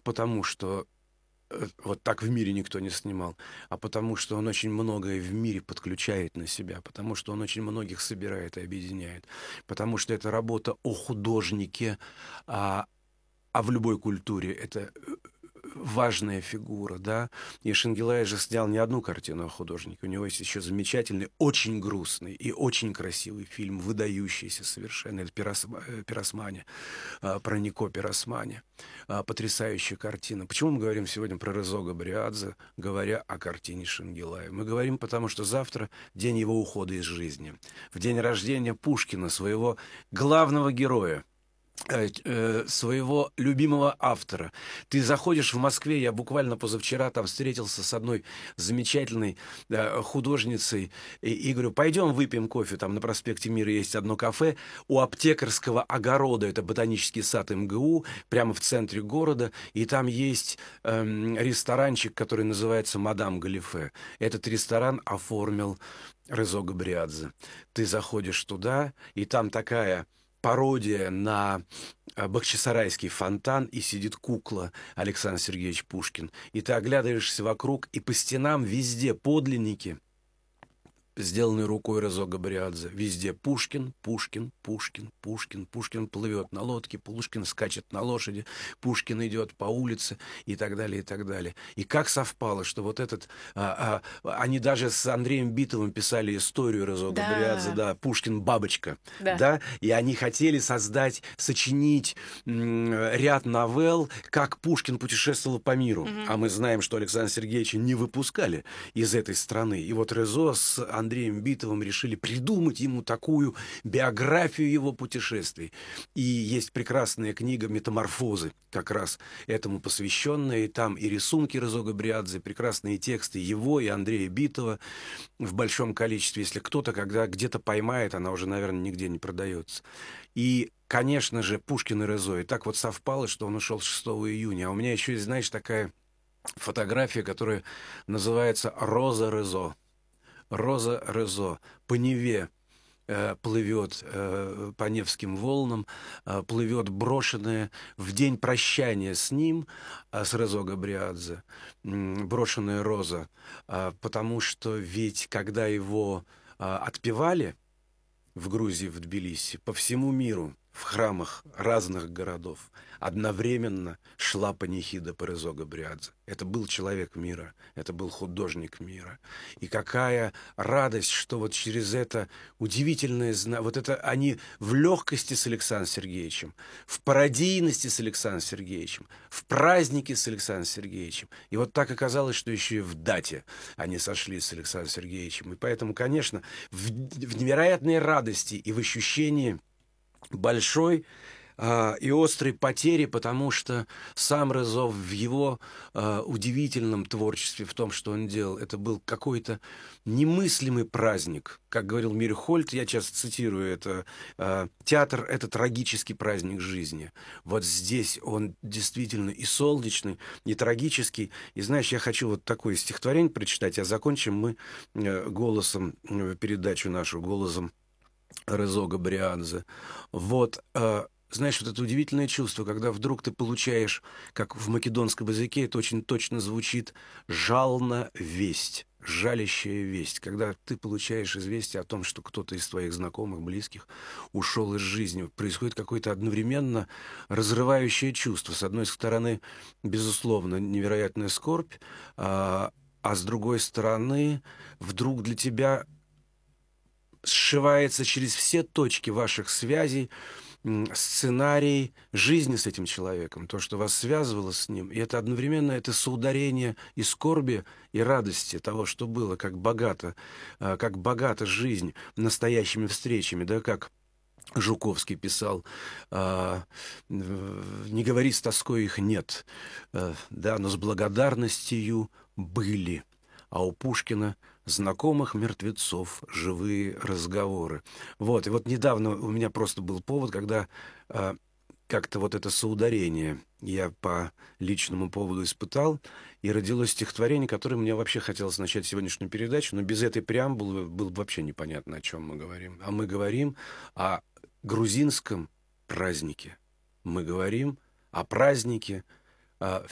потому, что вот так в мире никто не снимал, а потому что он очень многое в мире подключает на себя, потому что он очень многих собирает и объединяет, потому что это работа о художнике, а, а в любой культуре это важная фигура, да. И Шенгелай же снял не одну картину о художнике. У него есть еще замечательный, очень грустный и очень красивый фильм, выдающийся совершенно. Это Пиросмани, про Нико Пиросмани. Потрясающая картина. Почему мы говорим сегодня про Резо Габриадзе, говоря о картине Шенгелая? Мы говорим, потому что завтра день его ухода из жизни. В день рождения Пушкина, своего главного героя, своего любимого автора. Ты заходишь в Москве, я буквально позавчера там встретился с одной замечательной художницей и говорю, пойдем выпьем кофе, там на проспекте Мира есть одно кафе у Аптекарского огорода, это ботанический сад МГУ, прямо в центре города, и там есть ресторанчик, который называется «Мадам Галифе». Этот ресторан оформил Резо Габриадзе. Ты заходишь туда, и там такая пародия на Бахчисарайский фонтан, и сидит кукла Александр Сергеевич Пушкин. И ты оглядываешься вокруг, и по стенам везде подлинники, сделанный рукой Резо Габриадзе. Везде Пушкин, Пушкин, Пушкин, Пушкин. Пушкин плывет на лодке, Пушкин скачет на лошади, Пушкин идет по улице и так далее, и так далее. И как совпало, что вот этот... они даже с Андреем Битовым писали историю Резо Габриадзе, да, Пушкин «Бабочка», да, и они хотели сочинить ряд новелл, как Пушкин путешествовал по миру. А мы знаем, что Александра Сергеевича не выпускали из этой страны. И вот Резо с Андреем Битовым решили придумать ему такую биографию его путешествий. И есть прекрасная книга «Метаморфозы», как раз этому посвященная. И там и рисунки Резо Габриадзе, прекрасные тексты его и Андрея Битова в большом количестве. Если кто-то когда где-то поймает, она уже, наверное, нигде не продается. И, конечно же, Пушкин и Резо. И так вот совпало, что он ушел 6 июня. А у меня еще есть, знаешь, такая фотография, которая называется «Роза Резо». Роза Резо по Неве плывет, по Невским волнам, плывет брошенная в день прощания с ним, с Резо Габриадзе, брошенная роза, потому что ведь когда его отпевали в Грузии, в Тбилиси, по всему миру, в храмах разных городов, одновременно шла панихида по Резо Габриадзе. Это был человек мира, это был художник мира. И какая радость, что вот через это удивительное вот это они в легкости с Александром Сергеевичем, в пародийности с Александром Сергеевичем, в празднике с Александром Сергеевичем. И вот так оказалось, что еще и в дате они сошлись с Александром Сергеевичем. И поэтому, конечно, в невероятной радости и в ощущении большой и острой потери, потому что сам Резо в его удивительном творчестве, в том, что он делал, это был какой-то немыслимый праздник. Как говорил Мирхольд, я часто цитирую это, театр — это трагический праздник жизни. Вот здесь он действительно и солнечный, и трагический. И знаешь, я хочу вот такое стихотворение прочитать, а закончим мы голосом, передачу нашу, голосом Резо Габриадзе. Вот, знаешь, вот это удивительное чувство, когда вдруг ты получаешь, как в македонском языке, это очень точно звучит, «жална весть», жалящая весть, когда ты получаешь известие о том, что кто-то из твоих знакомых, близких ушел из жизни. Происходит какое-то одновременно разрывающее чувство. С одной стороны, безусловно, невероятная скорбь, а с другой стороны, вдруг для тебя сшивается через все точки ваших связей сценарий жизни с этим человеком, то, что вас связывало с ним. И это одновременно это соударение и скорби, и радости того, что было, как богата жизнь настоящими встречами, да, как Жуковский писал, «Не говори с тоской, их нет, да, но с благодарностью были». А у Пушкина знакомых мертвецов, живые разговоры. Вот, и вот недавно у меня просто был повод, когда как-то вот это соударение я по личному поводу испытал, и родилось стихотворение, которое мне вообще хотелось начать сегодняшнюю передачу, но без этой преамбулы было бы вообще непонятно, о чем мы говорим. А мы говорим о грузинском празднике. Мы говорим о празднике